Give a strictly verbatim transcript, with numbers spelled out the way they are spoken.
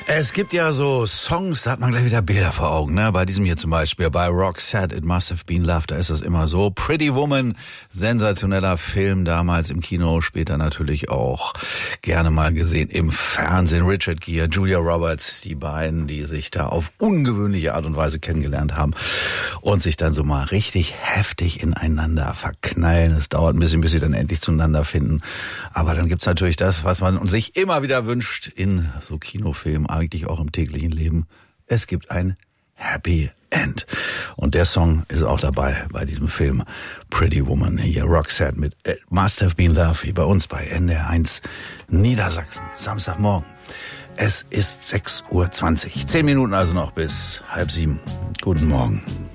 Es gibt ja so Songs, da hat man gleich wieder Bilder vor Augen, ne? Bei diesem hier zum Beispiel, bei Roxette, It Must Have Been Love, da ist das immer so. Pretty Woman, sensationeller Film, damals im Kino, später natürlich auch gerne mal gesehen im Fernsehen. Richard Gere, Julia Roberts, die beiden, die sich da auf ungewöhnliche Art und Weise kennengelernt haben und sich dann so mal richtig heftig ineinander verknallen. Es dauert ein bisschen, bis sie dann endlich zueinander finden. Aber dann gibt's natürlich das, was man sich immer wieder wünscht in so Kinofilmen, eigentlich auch im täglichen Leben. Es gibt ein Happy End. Und der Song ist auch dabei bei diesem Film Pretty Woman. Hier Roxette mit It Must Have Been Love, wie bei uns bei N D R eins Niedersachsen. Samstagmorgen. Es ist sechs Uhr zwanzig. Zehn Minuten also noch bis halb sieben. Guten Morgen.